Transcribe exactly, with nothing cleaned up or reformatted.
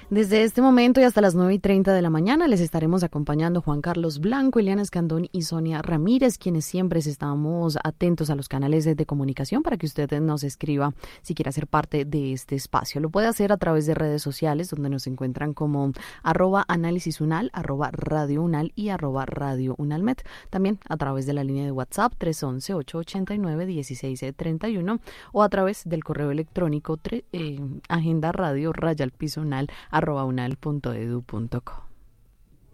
Desde este momento y hasta las nueve y treinta de la mañana les estaremos acompañando Juan Carlos Blanco, Eliana Escandón y Sonia Ramírez, quienes siempre estamos atentos a los canales de comunicación para que usted nos escriba si quiere ser parte de este espacio. Lo puede hacer a través de redes sociales, donde nos encuentran como arroba análisis unal, arroba radio unal y arroba radio unalmed. También a través de la línea de WhatsApp tres once, ocho ochenta y nueve, dieciséis treinta y uno o a través del correo electrónico tre, eh, agenda radio raya al piso unal arroba unal punto edu punto co.